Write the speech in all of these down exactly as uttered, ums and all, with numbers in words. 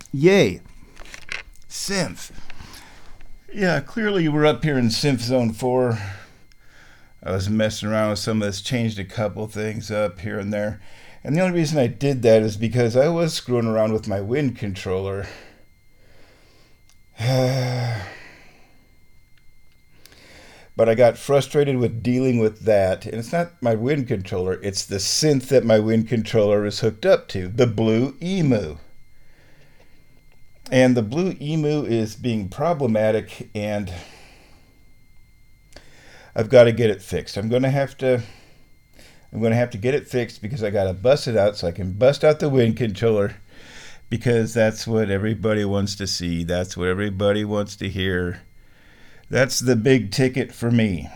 Yay. Synth. Yeah, clearly we're up here in Synth Zone four. I was messing around with some of this, changed a couple things up here and there. And the only reason I did that is because I was screwing around with my Wind controller. But I got frustrated with dealing with that. And it's not my Wind controller, it's the synth that my Wind controller is hooked up to, the Blue Emu. And the Blue Emu is being problematic, and I've got to get it fixed. I'm going to have to I'm going to have to get it fixed because I got to bust it out so I can bust out the Wind controller, because that's what everybody wants to see. That's what everybody wants to hear. That's the big ticket for me.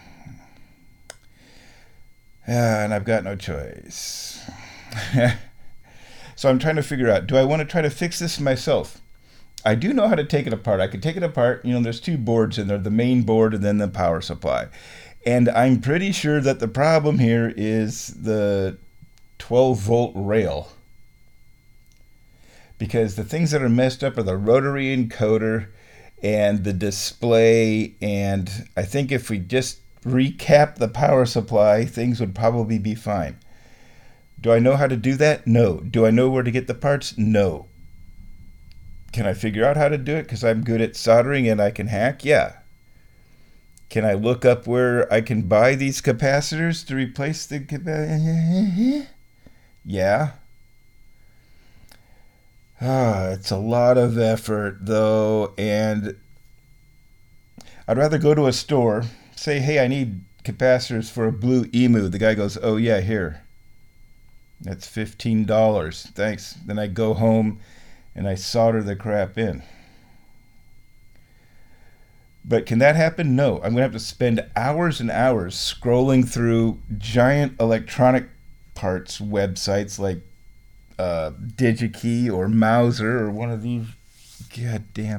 Uh, and I've got no choice. So I'm trying to figure out, do I want to try to fix this myself? I do know how to take it apart. I can take it apart. You know, there's two boards in there, the main board and then the power supply. And I'm pretty sure that the problem here is the twelve volt rail. Because the things that are messed up are the rotary encoder and the display. And I think if we just recap the power supply, things would probably be fine. Do I know how to do that? No. Do I know where to get the parts? No. Can I figure out how to do it because I'm good at soldering and I can hack? Yeah. Can I look up where I can buy these capacitors to replace the capacitors? Yeah. Ah, it's a lot of effort though, and I'd rather go to a store, say, hey, I need capacitors for a Blue Emu. The guy goes, oh yeah, here. That's fifteen dollars. Thanks. Then I go home and I solder the crap in. But can that happen? No. I'm going to have to spend hours and hours scrolling through giant electronic parts websites like uh, DigiKey or Mouser or one of these. God damn.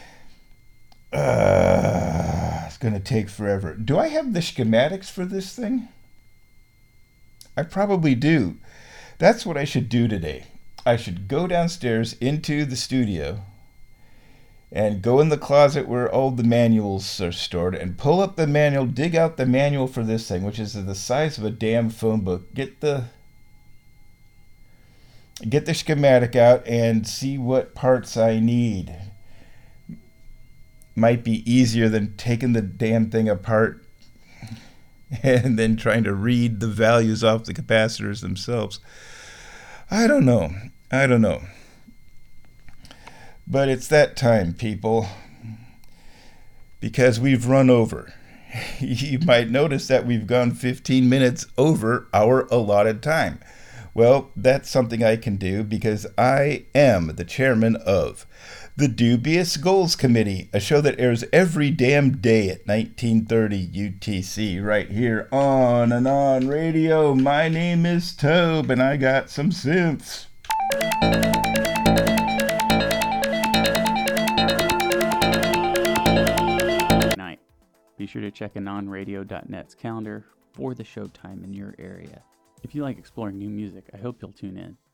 Uh, it's going to take forever. Do I have the schematics for this thing? I probably do. That's what I should do today. I should go downstairs into the studio and go in the closet where all the manuals are stored and pull up the manual, dig out the manual for this thing, which is the size of a damn phone book. Get the get the schematic out and see what parts I need. Might be easier than taking the damn thing apart and then trying to read the values off the capacitors themselves. I don't know. I don't know. But it's that time, people, because we've run over. You might notice that we've gone fifteen minutes over our allotted time. Well, that's something I can do because I am the chairman of the Dubious Goals Committee, a show that airs every damn day at nineteen thirty U T C right here on and on radio. My name is Tobe and I got some synths. Night. Be sure to check anon radio dot net's calendar for the showtime in your area. If you like exploring new music, I hope you'll tune in.